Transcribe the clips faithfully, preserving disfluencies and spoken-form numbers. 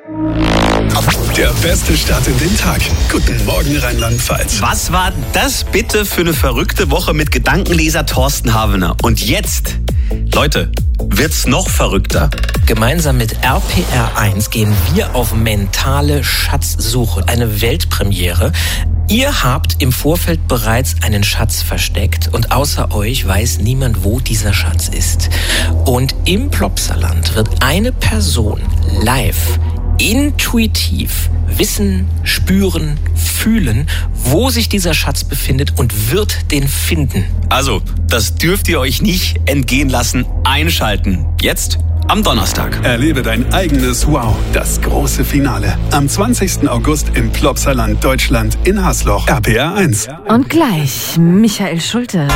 Der beste Start in den Tag. Guten Morgen, Rheinland-Pfalz. Was war das bitte für eine verrückte Woche mit Gedankenleser Thorsten Havener? Und jetzt, Leute, wird's noch verrückter. Gemeinsam mit R P R eins gehen wir auf mentale Schatzsuche. Eine Weltpremiere. Ihr habt im Vorfeld bereits einen Schatz versteckt und außer euch weiß niemand, wo dieser Schatz ist. Und im Plopsaland wird eine Person live intuitiv wissen, spüren, fühlen, wo sich dieser Schatz befindet und wird den finden. Also, das dürft ihr euch nicht entgehen lassen. Einschalten. Jetzt am Donnerstag. Erlebe dein eigenes Wow, das große Finale. Am zwanzigsten August im Plopsaland Deutschland in Hasloch. R P R eins. Und gleich Michael Schulte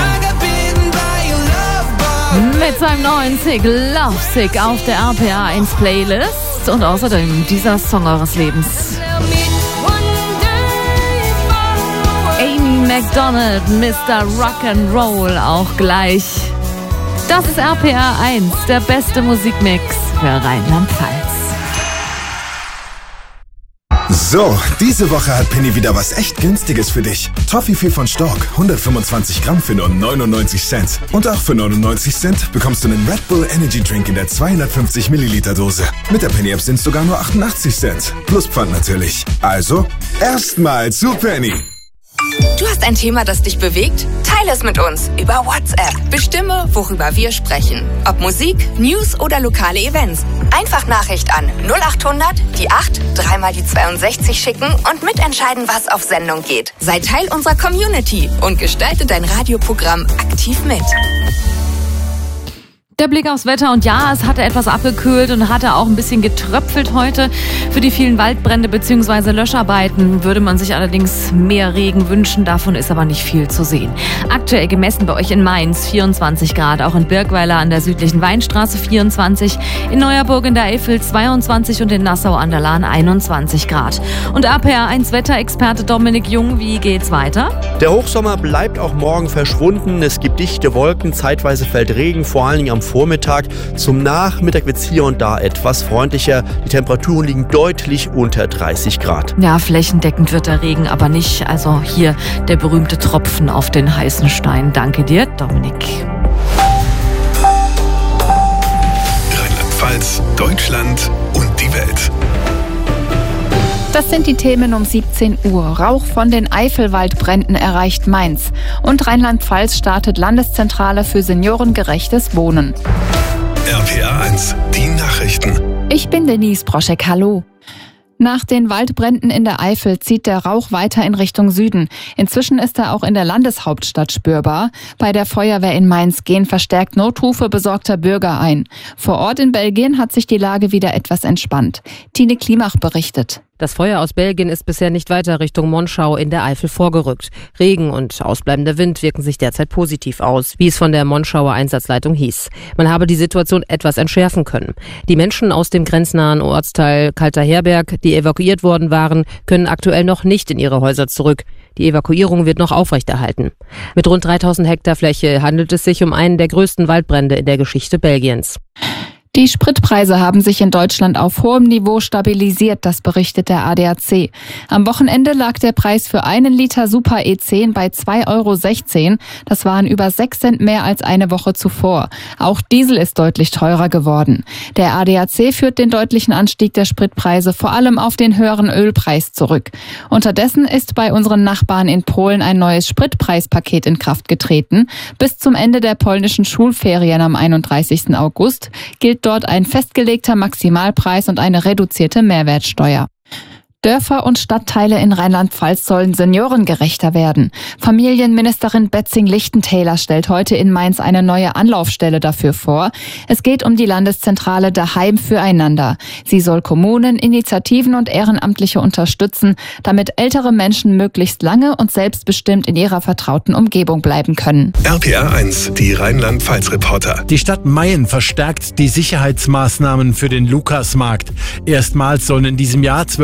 mit seinem neuen Single Love Sick auf der R P R eins Playlist. Und außerdem dieser Song eures Lebens. Amy Macdonald, Mister Rock'n'Roll auch gleich. Das ist R P R eins, der beste Musikmix für Rheinland-Pfalz. So, diese Woche hat Penny wieder was echt Günstiges für dich. Toffifee von Stork, hundertfünfundzwanzig Gramm für nur neunundneunzig Cent. Und auch für neunundneunzig Cent bekommst du einen Red Bull Energy Drink in der zweihundertfünfzig Milliliter Dose. Mit der Penny App sind es sogar nur achtundachtzig Cent. Plus Pfand natürlich. Also, erstmal zu Penny. Du hast ein Thema, das dich bewegt? Teile es mit uns über WhatsApp. Bestimme, worüber wir sprechen. Ob Musik, News oder lokale Events. Einfach Nachricht an null achthundert, die acht, dreimal die zweiundsechzig schicken und mitentscheiden, was auf Sendung geht. Sei Teil unserer Community und gestalte dein Radioprogramm aktiv mit. Der Blick aufs Wetter und ja, es hatte etwas abgekühlt und hatte auch ein bisschen getröpfelt heute. Für die vielen Waldbrände bzw. Löscharbeiten würde man sich allerdings mehr Regen wünschen, davon ist aber nicht viel zu sehen. Aktuell gemessen bei euch in Mainz vierundzwanzig Grad, auch in Birkweiler an der südlichen Weinstraße vierundzwanzig, in Neuerburg in der Eifel zweiundzwanzig und in Nassau an der Lahn einundzwanzig Grad. Und R P R eins Wetterexperte Dominik Jung, wie geht's weiter? Der Hochsommer bleibt auch morgen verschwunden. Es gibt dichte Wolken, zeitweise fällt Regen, vor allen Dingen am Vormittag. Zum Nachmittag wird es hier und da etwas freundlicher. Die Temperaturen liegen deutlich unter dreißig Grad. Ja, flächendeckend wird der Regen aber nicht. Also hier der berühmte Tropfen auf den heißen Stein. Danke dir, Dominik. Rheinland-Pfalz, Deutschland und die Welt. Das sind die Themen um siebzehn Uhr. Rauch von den Eifelwaldbränden erreicht Mainz. Und Rheinland-Pfalz startet Landeszentrale für seniorengerechtes Wohnen. R P R eins, die Nachrichten. Ich bin Denise Broschek, hallo. Nach den Waldbränden in der Eifel zieht der Rauch weiter in Richtung Süden. Inzwischen ist er auch in der Landeshauptstadt spürbar. Bei der Feuerwehr in Mainz gehen verstärkt Notrufe besorgter Bürger ein. Vor Ort in Belgien hat sich die Lage wieder etwas entspannt. Tine Klimach berichtet. Das Feuer aus Belgien ist bisher nicht weiter Richtung Monschau in der Eifel vorgerückt. Regen und ausbleibender Wind wirken sich derzeit positiv aus, wie es von der Monschauer Einsatzleitung hieß. Man habe die Situation etwas entschärfen können. Die Menschen aus dem grenznahen Ortsteil Kalterherberg, die evakuiert worden waren, können aktuell noch nicht in ihre Häuser zurück. Die Evakuierung wird noch aufrechterhalten. Mit rund dreitausend Hektar Fläche handelt es sich um einen der größten Waldbrände in der Geschichte Belgiens. Die Spritpreise haben sich in Deutschland auf hohem Niveau stabilisiert, das berichtet der A D A C. Am Wochenende lag der Preis für einen Liter Super E zehn bei zwei Euro sechzehn. Das waren über sechs Cent mehr als eine Woche zuvor. Auch Diesel ist deutlich teurer geworden. Der A D A C führt den deutlichen Anstieg der Spritpreise vor allem auf den höheren Ölpreis zurück. Unterdessen ist bei unseren Nachbarn in Polen ein neues Spritpreispaket in Kraft getreten. Bis zum Ende der polnischen Schulferien am einunddreißigsten August gilt dort ein festgelegter Maximalpreis und eine reduzierte Mehrwertsteuer. Dörfer und Stadtteile in Rheinland-Pfalz sollen seniorengerechter werden. Familienministerin Betzing-Lichtenthaler stellt heute in Mainz eine neue Anlaufstelle dafür vor. Es geht um die Landeszentrale Daheim füreinander. Sie soll Kommunen, Initiativen und Ehrenamtliche unterstützen, damit ältere Menschen möglichst lange und selbstbestimmt in ihrer vertrauten Umgebung bleiben können. R P R eins, die Rheinland-Pfalz-Reporter. Die Stadt Mayen verstärkt die Sicherheitsmaßnahmen für den Lukasmarkt. Erstmals sollen in diesem Jahr zwölf Zertifikate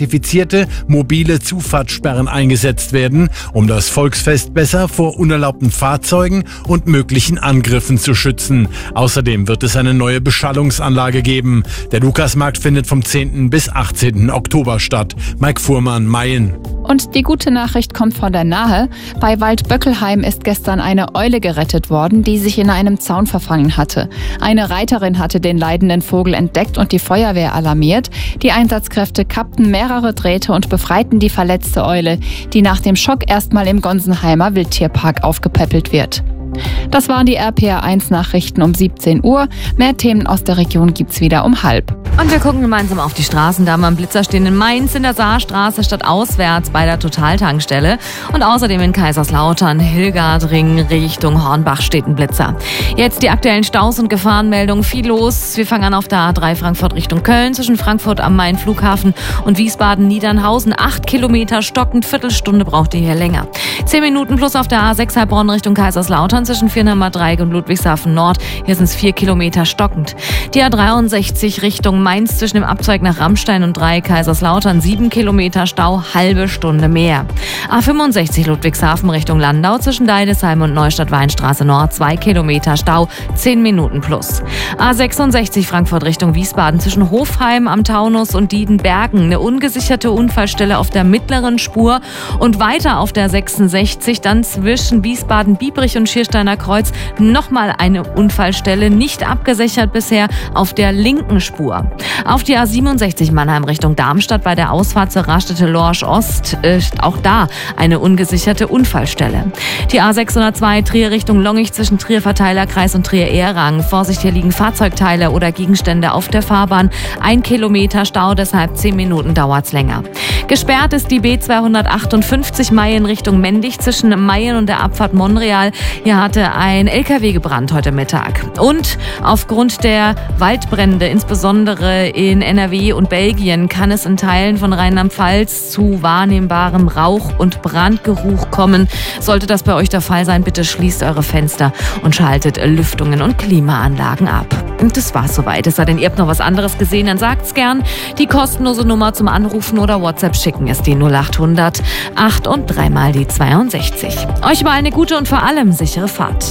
zertifizierte mobile Zufahrtssperren eingesetzt werden, um das Volksfest besser vor unerlaubten Fahrzeugen und möglichen Angriffen zu schützen. Außerdem wird es eine neue Beschallungsanlage geben. Der Lukasmarkt findet vom zehnten bis achtzehnten Oktober statt. Mike Fuhrmann, Mayen. Und die gute Nachricht kommt von der Nahe. Bei Waldböckelheim ist gestern eine Eule gerettet worden, die sich in einem Zaun verfangen hatte. Eine Reiterin hatte den leidenden Vogel entdeckt und die Feuerwehr alarmiert. Die Einsatzkräfte kappten mehrere Drähte und befreiten die verletzte Eule, die nach dem Schock erstmal im Gonsenheimer Wildtierpark aufgepäppelt wird. Das waren die R P R eins Nachrichten um siebzehn Uhr. Mehr Themen aus der Region gibt's wieder um halb. Und wir gucken gemeinsam auf die Straßen. Da haben wir einen Blitzer stehen in Mainz in der Saarstraße statt auswärts bei der Totaltankstelle. Und außerdem in Kaiserslautern, Hilgardring Richtung Hornbach steht ein Blitzer. Jetzt die aktuellen Staus und Gefahrenmeldungen. Viel los. Wir fangen an auf der A drei Frankfurt Richtung Köln zwischen Frankfurt am Main Flughafen und Wiesbaden-Niedernhausen. Acht Kilometer stockend, Viertelstunde braucht ihr hier länger. Zehn Minuten plus auf der A sechs Heilbronn Richtung Kaiserslautern zwischen Viernheimer Dreieck und Ludwigshafen Nord. Hier sind es vier Kilometer stockend. Die A dreiundsechzig Richtung Mainz zwischen dem Abzweig nach Rammstein und Dreieck Kaiserslautern. Sieben Kilometer Stau, halbe Stunde mehr. A fünfundsechzig Ludwigshafen Richtung Landau zwischen Deidesheim und Neustadt-Weinstraße Nord. Zwei Kilometer Stau, zehn Minuten plus. A sechsundsechzig Frankfurt Richtung Wiesbaden zwischen Hofheim am Taunus und Diedenbergen. Eine ungesicherte Unfallstelle auf der mittleren Spur und weiter auf der sechsundsechzig dann zwischen Wiesbaden-Biebrich und Schiersteiner Kreuz nochmal eine Unfallstelle, nicht abgesichert bisher auf der linken Spur. Auf die A siebenundsechzig Mannheim Richtung Darmstadt bei der Ausfahrt zur Raststätte Lorsch Ost ist auch da eine ungesicherte Unfallstelle. Die A sechshundertzwei Trier Richtung Longich zwischen Trier Verteilerkreis und Trier Ehrang. Vorsicht, hier liegen Fahrzeugteile oder Gegenstände auf der Fahrbahn. Ein Kilometer Stau, deshalb zehn Minuten dauert's länger. Gesperrt ist die B zweihundertachtundfünfzig Mayen Richtung Mendig zwischen Mayen und der Abfahrt Monreal. Hier hatte ein L K W gebrannt heute Mittag. Und aufgrund der Waldbrände, insbesondere in N R W und Belgien, kann es in Teilen von Rheinland-Pfalz zu wahrnehmbarem Rauch- und Brandgeruch kommen. Sollte das bei euch der Fall sein, bitte schließt eure Fenster und schaltet Lüftungen und Klimaanlagen ab. Und das war's soweit. Es sei denn, ihr habt noch was anderes gesehen, dann sagt's gern. Die kostenlose Nummer zum Anrufen oder WhatsApp schicken ist die null acht hundert acht und dreimal die zweiundsechzig. Euch mal eine gute und vor allem sichere Fahrt.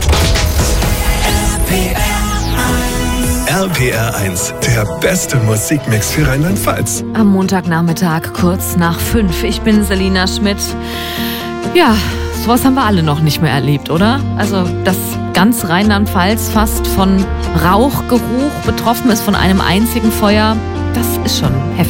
R P R eins, der beste Musikmix für Rheinland-Pfalz. Am Montagnachmittag, kurz nach fünf. Ich bin Selina Schmidt. Ja, sowas haben wir alle noch nicht mehr erlebt, oder? Also, dass ganz Rheinland-Pfalz fast von Rauchgeruch betroffen ist, von einem einzigen Feuer, das ist schon heftig.